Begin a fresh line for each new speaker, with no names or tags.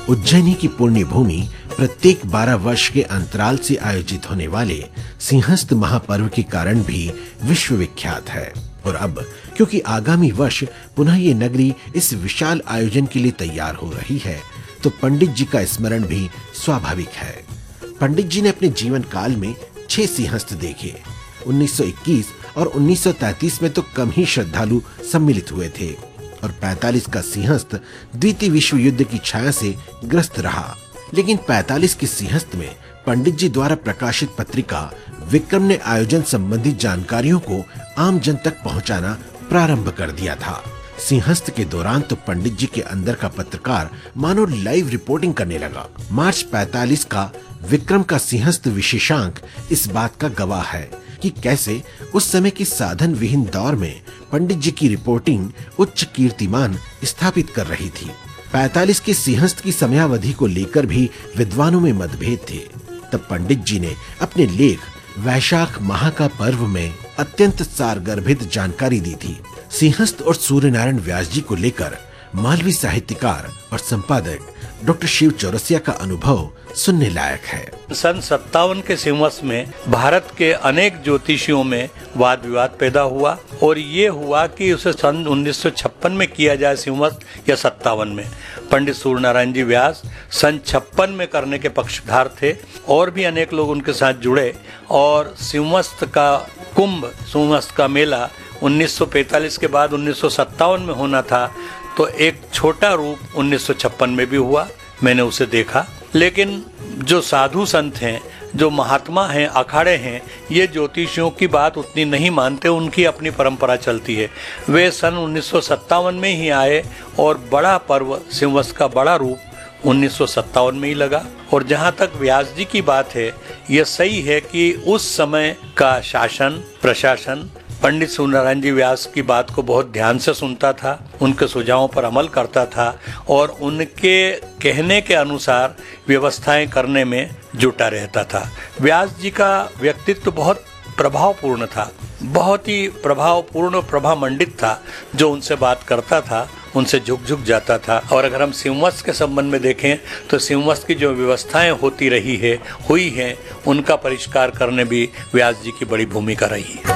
उज्जैनी की पुण्य भूमि प्रत्येक 12 वर्ष के अंतराल से आयोजित होने वाले सिंहस्थ महापर्व के कारण भी विश्व विख्यात है। और अब क्योंकि आगामी वर्ष पुनः ये नगरी इस विशाल आयोजन के लिए तैयार हो रही है, तो पंडित जी का स्मरण भी स्वाभाविक है। पंडित जी ने अपने जीवन काल में 6 सिंहस्थ देखे। 1921 और 1933 में तो कम ही श्रद्धालु सम्मिलित हुए थे और 45 का सिंहस्थ द्वितीय विश्व युद्ध की छाया से ग्रस्त रहा। लेकिन 45 के सिंहस्थ में पंडित जी द्वारा प्रकाशित पत्रिका विक्रम ने आयोजन संबंधी जानकारियों को आम जन तक पहुंचाना प्रारंभ कर दिया था। सिंहस्थ के दौरान तो पंडित जी के अंदर का पत्रकार मानो लाइव रिपोर्टिंग करने लगा। मार्च 45 का विक्रम का सिंहस्थ विशेषांक इस बात का गवाह है कि कैसे उस समय की साधन विहीन दौर में पंडित जी की रिपोर्टिंग उच्च कीर्तिमान स्थापित कर रही थी। 45 के सिंहस्थ की समयावधि को लेकर भी विद्वानों में मतभेद थे। तब पंडित जी ने अपने लेख वैशाख माह का पर्व में अत्यंत सारगर्भित जानकारी दी थी। सिंहस्थ और सूर्यनारायण व्यास जी को लेकर मालवी साहित्यकार और संपादक डॉक्टर शिव चौरसिया का अनुभव सुनने लायक है।
सन 57 के सिंहस्थ में भारत के अनेक ज्योतिषियों में वाद विवाद पैदा हुआ और ये हुआ कि उसे सन 1956 में किया जाए सिंहस्थ या 57 में। पंडित सूर्यनारायण जी व्यास सन 56 में करने के पक्षधर थे और भी अनेक लोग उनके साथ जुड़े और सिंहस्थ का कुंभ, सिंहस्थ का मेला 1945 के बाद 1957 में होना था, तो एक छोटा रूप 1956 में भी हुआ, मैंने उसे देखा। लेकिन जो साधु संत हैं, जो महात्मा हैं, अखाड़े हैं, ये ज्योतिषियों की बात उतनी नहीं मानते, उनकी अपनी परंपरा चलती है। वे सन 1957 में ही आए और बड़ा पर्व सिंहस्थ का बड़ा रूप 1957 में ही लगा। और जहाँ तक व्यास जी की बात है, ये सही है कि उस समय का शासन प्रशासन पंडित सूर्यनारायण जी व्यास की बात को बहुत ध्यान से सुनता था, उनके सुझावों पर अमल करता था और उनके कहने के अनुसार व्यवस्थाएं करने में जुटा रहता था। व्यास जी का व्यक्तित्व बहुत प्रभावपूर्ण था, बहुत ही प्रभावपूर्ण और प्रभामंडित था। जो उनसे बात करता था उनसे झुक जाता था। और अगर हम सिंहस्थ के संबंध में देखें तो सिंहस्थ की जो व्यवस्थाएं हुई हैं, उनका परिष्कार करने भी व्यास जी की बड़ी भूमिका रही है।